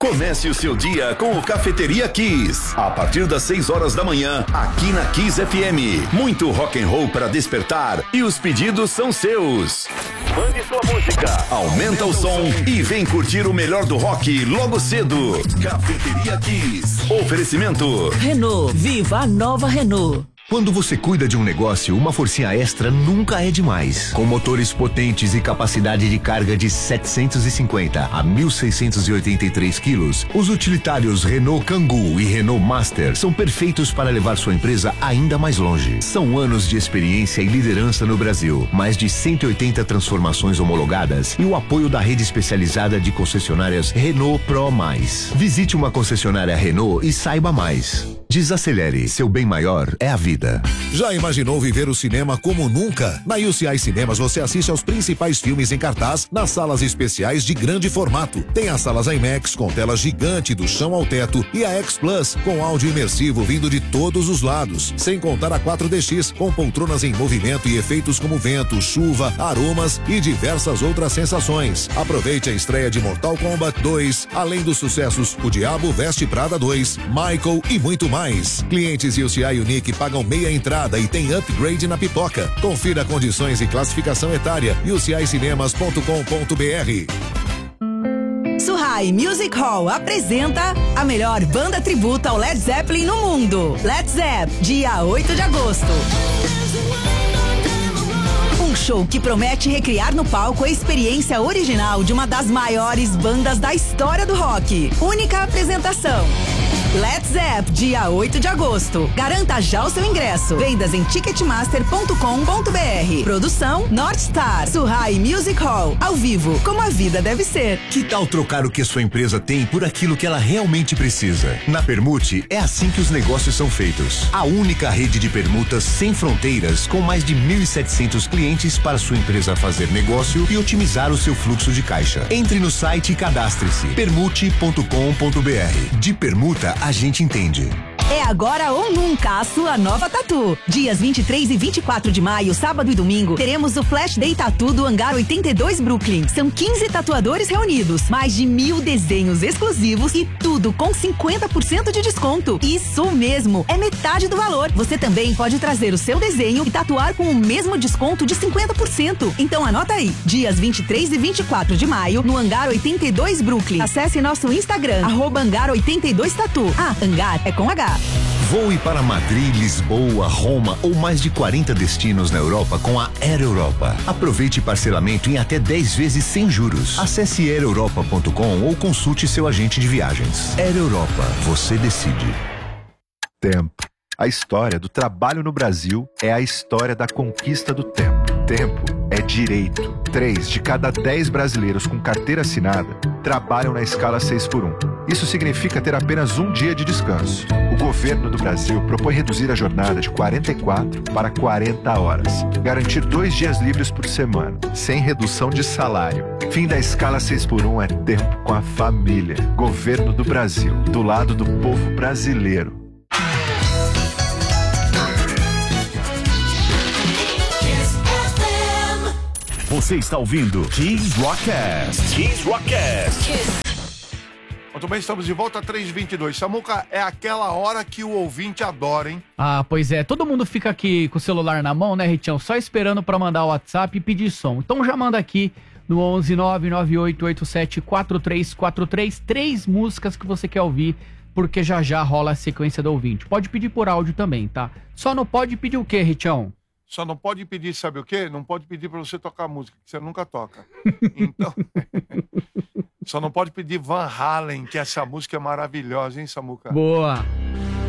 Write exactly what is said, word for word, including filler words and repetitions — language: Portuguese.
Comece o seu dia com o Cafeteria Kiss. A partir das seis horas da manhã, aqui na Kiss F M. Muito rock and roll para despertar e os pedidos são seus. Mande sua música. Aumenta o som e vem curtir o melhor do rock logo cedo. Cafeteria Kiss. Oferecimento. Renault. Viva a nova Renault. Quando você cuida de um negócio, uma forcinha extra nunca é demais. Com motores potentes e capacidade de carga de setecentos e cinquenta a mil seiscentos e oitenta e três quilos, os utilitários Renault Kangoo e Renault Master são perfeitos para levar sua empresa ainda mais longe. São anos de experiência e liderança no Brasil, mais de cento e oitenta transformações homologadas e o apoio da rede especializada de concessionárias Renault Pro Mais. Visite uma concessionária Renault e saiba mais. Desacelere, seu bem maior é a vida. Já imaginou viver o cinema como nunca? Na U C I Cinemas você assiste aos principais filmes em cartaz nas salas especiais de grande formato. Tem as salas IMAX com tela gigante do chão ao teto e a X Plus com áudio imersivo vindo de todos os lados. Sem contar a quatro D X com poltronas em movimento e efeitos como vento, chuva, aromas e diversas outras sensações. Aproveite a estreia de Mortal Kombat dois, além dos sucessos O Diabo Veste Prada dois, Michael e muito mais. Clientes U C I Unique pagam meia entrada e tem upgrade na pipoca. Confira condições e classificação etária u c i cinemas ponto com ponto b r. Suhai Music Hall apresenta a melhor banda tributo ao Led Zeppelin no mundo. Led Zepp, dia oito de agosto. Um show que promete recriar no palco a experiência original de uma das maiores bandas da história do rock. Única apresentação. Led Zepp, dia oito de agosto. Garanta já o seu ingresso. Vendas em ticketmaster ponto com ponto b r. Produção North Star. Suhai Music Hall. Ao vivo, como a vida deve ser. Que tal trocar o que a sua empresa tem por aquilo que ela realmente precisa? Na Permute, é assim que os negócios são feitos. A única rede de permutas sem fronteiras, com mais de mil e setecentos clientes para sua empresa fazer negócio e otimizar o seu fluxo de caixa. Entre no site e cadastre-se. permute ponto com ponto b r. De permuta, a gente entende. É agora ou nunca a sua nova Tatu. Dias vinte e três e vinte e quatro de maio, sábado e domingo, teremos o Flash Day Tatu do Hangar oitenta e dois Brooklyn. São quinze tatuadores reunidos, mais de mil desenhos exclusivos e tudo com cinquenta por cento de desconto. Isso mesmo, é metade do valor. Você também pode trazer o seu desenho e tatuar com o mesmo desconto de cinquenta por cento. Então anota aí, dias vinte e três e vinte e quatro de maio, no Hangar oitenta e dois Brooklyn. Acesse nosso Instagram, arroba Hangar oitenta e dois Tatu. Ah, Hangar é com H. Voe para Madrid, Lisboa, Roma ou mais de quarenta destinos na Europa com a Air Europa. Aproveite parcelamento em até dez vezes sem juros. Acesse air europa ponto com ou consulte seu agente de viagens. Air Europa, você decide. Tempo. A história do trabalho no Brasil é a história da conquista do tempo. Tempo é direito. Três de cada dez brasileiros com carteira assinada trabalham na escala seis por um. Isso significa ter apenas um dia de descanso. O governo do Brasil propõe reduzir a jornada de quarenta e quatro para quarenta horas. Garantir dois dias livres por semana, sem redução de salário. Fim da escala seis por um é tempo com a família. Governo do Brasil, do lado do povo brasileiro. Você está ouvindo Kiss Rockcast. Kiss Rockcast. Muito bem, estamos de volta, três e vinte e dois. Samuca, é aquela hora que o ouvinte adora, hein? Ah, pois é. Todo mundo fica aqui com o celular na mão, né, Ritião? Só esperando pra mandar o WhatsApp e pedir som. Então já manda aqui no onze nove nove oito oito sete quatro três quatro três três músicas que você quer ouvir, porque já já rola a sequência do ouvinte. Pode pedir por áudio também, tá? Só não pode pedir o quê, Ritião? Só não pode pedir, sabe o quê? Não pode pedir pra você tocar música, que você nunca toca. Então... Só não pode pedir Van Halen, que essa música é maravilhosa, hein, Samuca? Boa!